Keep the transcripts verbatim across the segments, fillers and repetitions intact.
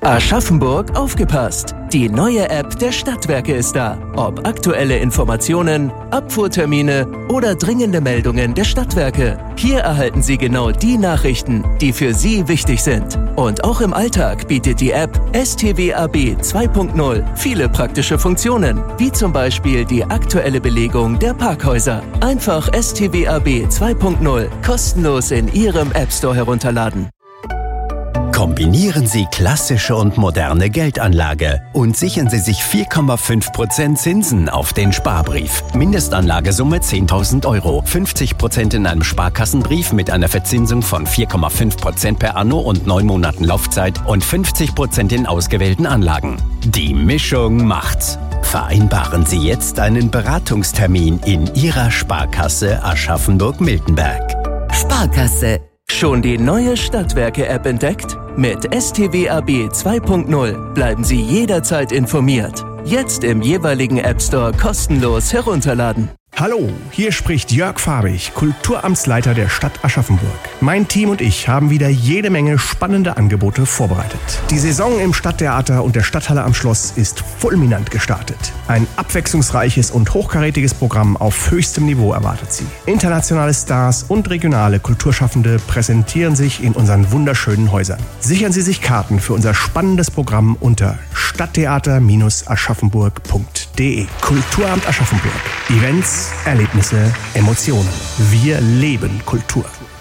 Aschaffenburg aufgepasst! Die neue App der Stadtwerke ist da. Ob aktuelle Informationen, Abfuhrtermine oder dringende Meldungen der Stadtwerke. Hier erhalten Sie genau die Nachrichten, die für Sie wichtig sind. Und auch im Alltag bietet die App S T W A B zwei Punkt null viele praktische Funktionen, wie zum Beispiel die aktuelle Belegung der Parkhäuser. Einfach S T W A B zwei Punkt null kostenlos in Ihrem App Store herunterladen. Kombinieren Sie klassische und moderne Geldanlage und sichern Sie sich vier Komma fünf Prozent Zinsen auf den Sparbrief. Mindestanlagesumme zehntausend Euro, fünfzig Prozent in einem Sparkassenbrief mit einer Verzinsung von vier Komma fünf Prozent per Anno und neun Monaten Laufzeit und fünfzig Prozent in ausgewählten Anlagen. Die Mischung macht's. Vereinbaren Sie jetzt einen Beratungstermin in Ihrer Sparkasse Aschaffenburg-Miltenberg. Sparkasse. Schon die neue Stadtwerke-App entdeckt? Mit S T W A B zwei Punkt null bleiben Sie jederzeit informiert. Jetzt im jeweiligen App Store kostenlos herunterladen. Hallo, hier spricht Jörg Fabich, Kulturamtsleiter der Stadt Aschaffenburg. Mein Team und ich haben wieder jede Menge spannende Angebote vorbereitet. Die Saison im Stadttheater und der Stadthalle am Schloss ist fulminant gestartet. Ein abwechslungsreiches und hochkarätiges Programm auf höchstem Niveau erwartet Sie. Internationale Stars und regionale Kulturschaffende präsentieren sich in unseren wunderschönen Häusern. Sichern Sie sich Karten für unser spannendes Programm unter stadttheater Bindestrich aschaffenburg punkt de. Kulturamt Aschaffenburg. Events, Erlebnisse, Emotionen. Wir leben Kultur.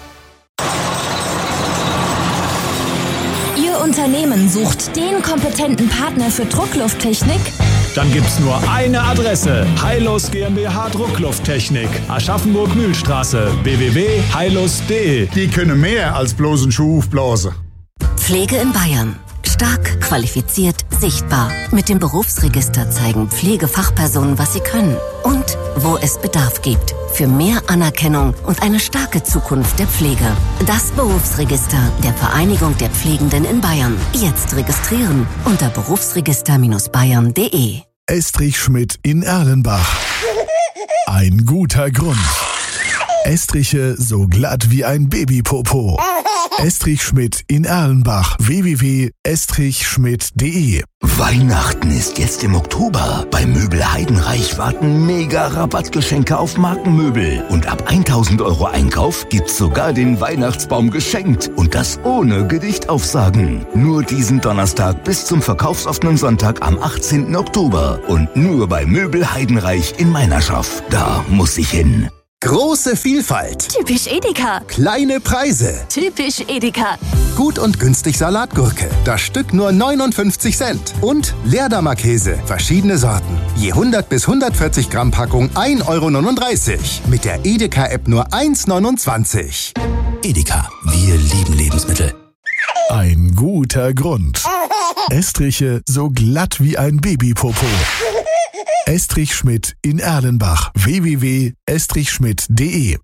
Ihr Unternehmen sucht den kompetenten Partner für Drucklufttechnik? Dann gibt's nur eine Adresse. Heilos GmbH Drucklufttechnik. Aschaffenburg-Mühlstraße. w w w punkt heilos punkt de. Die können mehr als bloß einen Schuh aufblasen. Pflege in Bayern. Stark, qualifiziert, sichtbar. Mit dem Berufsregister zeigen Pflegefachpersonen, was sie können und wo es Bedarf gibt. Für mehr Anerkennung und eine starke Zukunft der Pflege. Das Berufsregister der Vereinigung der Pflegenden in Bayern. Jetzt registrieren unter berufsregister Bindestrich bayern punkt de. Estrich Schmidt in Erlenbach. Ein guter Grund. Estriche so glatt wie ein Babypopo. Estrich Schmidt in Erlenbach. w w w punkt estrich schmidt punkt de. Weihnachten ist jetzt im Oktober. Bei Möbel Heidenreich warten mega Rabattgeschenke auf Markenmöbel. Und ab tausend Euro Einkauf gibt's sogar den Weihnachtsbaum geschenkt. Und das ohne Gedichtaufsagen. Nur diesen Donnerstag bis zum verkaufsoffenen Sonntag am achtzehnten Oktober. Und nur bei Möbel Heidenreich in Meinerschaft. Da muss ich hin. Große Vielfalt. Typisch Edeka. Kleine Preise. Typisch Edeka. Gut und günstig Salatgurke. Das Stück nur neunundfünfzig Cent. Und Leerdammer Käse. Verschiedene Sorten. Je hundert bis hundertvierzig Gramm Packung ein Euro neununddreißig. Mit der Edeka-App nur eins neunundzwanzig. Edeka. Wir lieben Lebensmittel. Ein guter Grund. Estriche so glatt wie ein Babypopo. Estrich Schmidt in Erlenbach. w w w punkt estrich schmidt punkt de.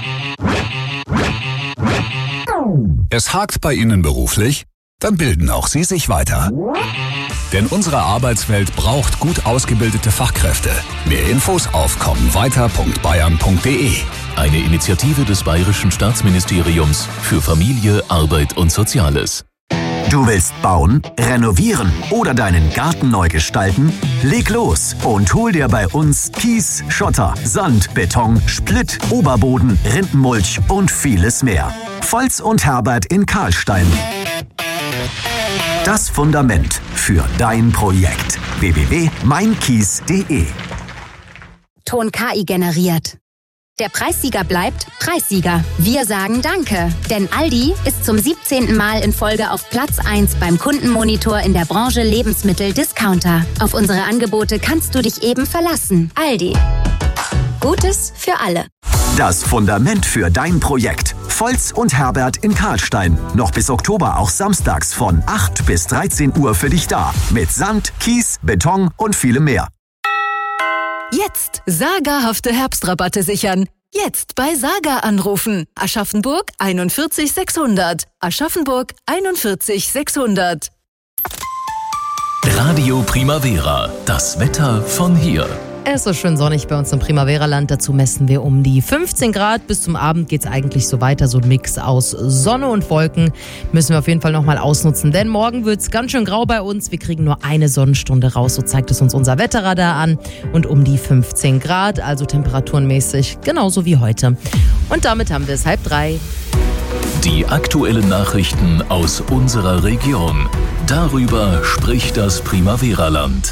Es hakt bei Ihnen beruflich? Dann bilden auch Sie sich weiter. Denn unsere Arbeitswelt braucht gut ausgebildete Fachkräfte. Mehr Infos auf kommenweiter punkt bayern punkt de. Eine Initiative des Bayerischen Staatsministeriums für Familie, Arbeit und Soziales. Du willst bauen, renovieren oder deinen Garten neu gestalten? Leg los und hol dir bei uns Kies, Schotter, Sand, Beton, Splitt, Oberboden, Rindenmulch und vieles mehr. Volz und Herbert in Karlstein. Das Fundament für dein Projekt. w w w punkt meinkies punkt de. Ton K I generiert. Der Preissieger bleibt Preissieger. Wir sagen Danke, denn Aldi ist zum siebzehnten Mal in Folge auf Platz eins beim Kundenmonitor in der Branche Lebensmittel-Discounter. Auf unsere Angebote kannst du dich eben verlassen. Aldi. Gutes für alle. Das Fundament für dein Projekt. Volz und Herbert in Karlstein. Noch bis Oktober auch samstags von acht bis dreizehn Uhr für dich da. Mit Sand, Kies, Beton und vielem mehr. Jetzt sagerhafte Herbstrabatte sichern. Jetzt bei Saga anrufen. Aschaffenburg einundvierzig sechshundert. Aschaffenburg einundvierzig sechshundert. Radio Primavera. Das Wetter von hier. Es ist schön sonnig bei uns im Primavera-Land. Dazu messen wir um die fünfzehn Grad. Bis zum Abend geht es eigentlich so weiter. So ein Mix aus Sonne und Wolken müssen wir auf jeden Fall nochmal ausnutzen. Denn morgen wird es ganz schön grau bei uns. Wir kriegen nur eine Sonnenstunde raus. So zeigt es uns unser Wetterradar an. Und um die fünfzehn Grad, also temperaturenmäßig genauso wie heute. Und damit haben wir es halb drei. Die aktuellen Nachrichten aus unserer Region. Darüber spricht das Primavera-Land.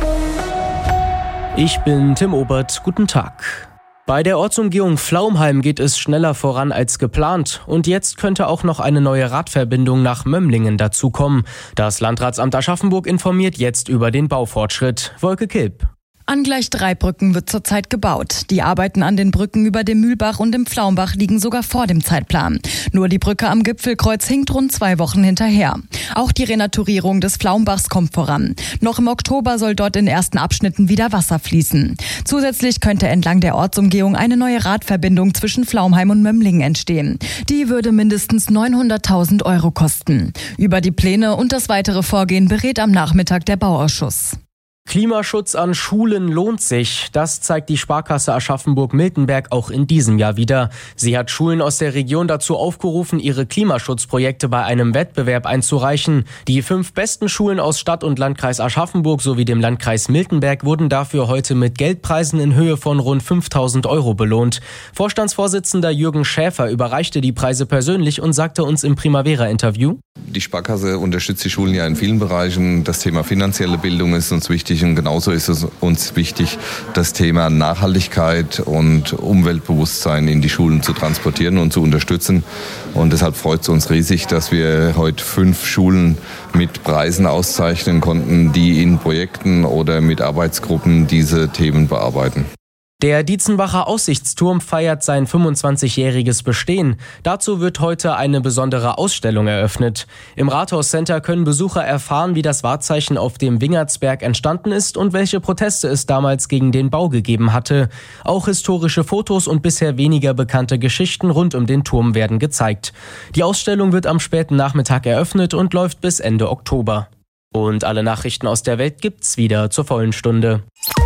Ich bin Tim Obert, guten Tag. Bei der Ortsumgehung Pflaumheim geht es schneller voran als geplant. Und jetzt könnte auch noch eine neue Radverbindung nach Mömlingen dazukommen. Das Landratsamt Aschaffenburg informiert jetzt über den Baufortschritt. Wolke Kilp. An gleich drei Brücken wird zurzeit gebaut. Die Arbeiten an den Brücken über dem Mühlbach und dem Pflaumbach liegen sogar vor dem Zeitplan. Nur die Brücke am Gipfelkreuz hinkt rund zwei Wochen hinterher. Auch die Renaturierung des Pflaumbachs kommt voran. Noch im Oktober soll dort in ersten Abschnitten wieder Wasser fließen. Zusätzlich könnte entlang der Ortsumgehung eine neue Radverbindung zwischen Pflaumheim und Mömlingen entstehen. Die würde mindestens neunhunderttausend Euro kosten. Über die Pläne und das weitere Vorgehen berät am Nachmittag der Bauausschuss. Klimaschutz an Schulen lohnt sich. Das zeigt die Sparkasse Aschaffenburg-Miltenberg auch in diesem Jahr wieder. Sie hat Schulen aus der Region dazu aufgerufen, ihre Klimaschutzprojekte bei einem Wettbewerb einzureichen. Die fünf besten Schulen aus Stadt- und Landkreis Aschaffenburg sowie dem Landkreis Miltenberg wurden dafür heute mit Geldpreisen in Höhe von rund fünftausend Euro belohnt. Vorstandsvorsitzender Jürgen Schäfer überreichte die Preise persönlich und sagte uns im Primavera-Interview: Die Sparkasse unterstützt die Schulen ja in vielen Bereichen. Das Thema finanzielle Bildung ist uns wichtig. Und genauso ist es uns wichtig, das Thema Nachhaltigkeit und Umweltbewusstsein in die Schulen zu transportieren und zu unterstützen. Und deshalb freut es uns riesig, dass wir heute fünf Schulen mit Preisen auszeichnen konnten, die in Projekten oder mit Arbeitsgruppen diese Themen bearbeiten. Der Dietzenbacher Aussichtsturm feiert sein fünfundzwanzigjähriges Bestehen. Dazu wird heute eine besondere Ausstellung eröffnet. Im Rathauscenter können Besucher erfahren, wie das Wahrzeichen auf dem Wingertsberg entstanden ist und welche Proteste es damals gegen den Bau gegeben hatte. Auch historische Fotos und bisher weniger bekannte Geschichten rund um den Turm werden gezeigt. Die Ausstellung wird am späten Nachmittag eröffnet und läuft bis Ende Oktober. Und alle Nachrichten aus der Welt gibt's wieder zur vollen Stunde.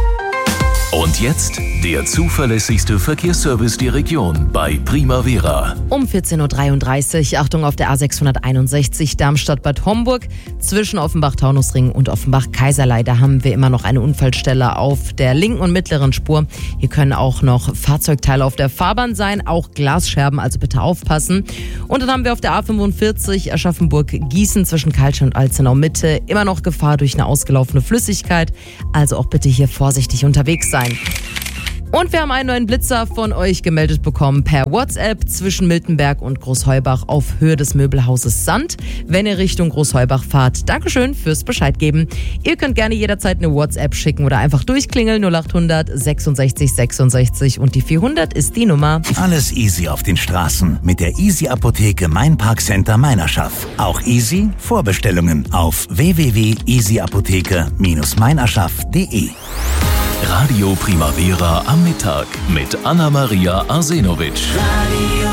Und jetzt der zuverlässigste Verkehrsservice der Region bei Primavera. Um vierzehn Uhr dreiunddreißig, Achtung auf der A sechshunderteinundsechzig Darmstadt-Bad Homburg. Zwischen Offenbach-Taunusring und Offenbach-Kaiserlei, da haben wir immer noch eine Unfallstelle auf der linken und mittleren Spur. Hier können auch noch Fahrzeugteile auf der Fahrbahn sein, auch Glasscherben, also bitte aufpassen. Und dann haben wir auf der A fünfundvierzig Aschaffenburg-Gießen zwischen Kaltsch und Alzenau-Mitte immer noch Gefahr durch eine ausgelaufene Flüssigkeit. Also auch bitte hier vorsichtig unterwegs sein. Und wir haben einen neuen Blitzer von euch gemeldet bekommen per WhatsApp zwischen Miltenberg und Großheubach auf Höhe des Möbelhauses Sand, wenn ihr Richtung Großheubach fahrt. Dankeschön fürs Bescheid geben. Ihr könnt gerne jederzeit eine WhatsApp schicken oder einfach durchklingeln. null achthundert sechsundsechzig sechsundsechzig und die vierhundert ist die Nummer. Alles easy auf den Straßen mit der Easy Apotheke Main Park Center Meinerschaff. Auch easy Vorbestellungen auf w w w punkt easy apotheke Bindestrich meinerschaff punkt de. Radio Primavera am Mittag mit Anna-Maria Arsenovic. Radio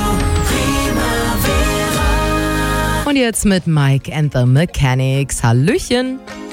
Primavera. Und jetzt mit Mike and the Mechanics. Hallöchen.